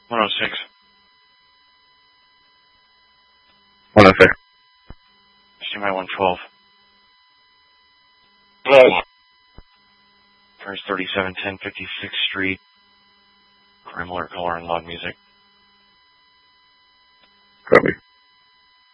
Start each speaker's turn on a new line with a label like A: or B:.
A: 106.
B: 106.
A: CMI 112.
B: Hello.
A: First 3710 56th Street. Crime alert caller and loud music.
B: Copy.